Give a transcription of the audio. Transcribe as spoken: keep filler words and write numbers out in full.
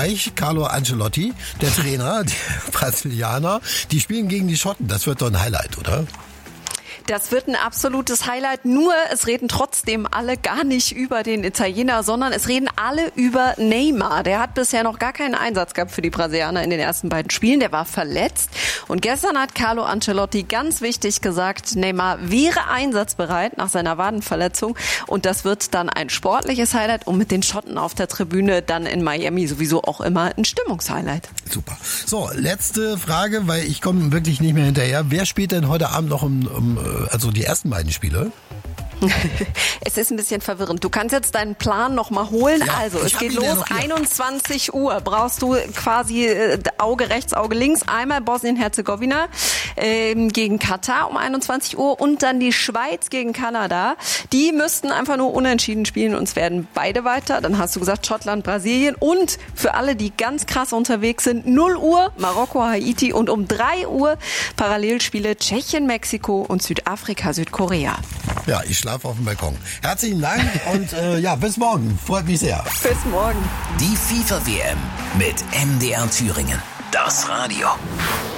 Frankreich, Carlo Ancelotti, der Trainer, der Brasilianer, die spielen gegen die Schotten. Das wird doch ein Highlight, oder? Das wird ein absolutes Highlight, nur es reden trotzdem alle gar nicht über den Italiener, sondern es reden alle über Neymar. Der hat bisher noch gar keinen Einsatz gehabt für die Brasilianer in den ersten beiden Spielen. Der war verletzt und gestern hat Carlo Ancelotti ganz wichtig gesagt, Neymar wäre einsatzbereit nach seiner Wadenverletzung und das wird dann ein sportliches Highlight und mit den Schotten auf der Tribüne dann in Miami sowieso auch immer ein Stimmungshighlight. Super. So, letzte Frage, weil ich komme wirklich nicht mehr hinterher. Wer spielt denn heute Abend noch um, um also die ersten beiden Spiele? Es ist ein bisschen verwirrend. Du kannst jetzt deinen Plan noch mal holen. Ja, also, es geht los, einundzwanzig Uhr. Brauchst du quasi äh, Auge rechts, Auge links. Einmal Bosnien-Herzegowina ähm, gegen Katar um einundzwanzig Uhr und dann die Schweiz gegen Kanada. Die müssten einfach nur unentschieden spielen und es werden beide weiter. Dann hast du gesagt Schottland, Brasilien und für alle, die ganz krass unterwegs sind, null Uhr Marokko, Haiti und um drei Uhr Parallelspiele Tschechien, Mexiko und Südafrika, Südkorea. Ja, ich schlafe auf dem Balkon. Herzlichen Dank und äh, ja, bis morgen. Freut mich sehr. Bis morgen. Die FIFA W M mit M D R Thüringen. Das Radio.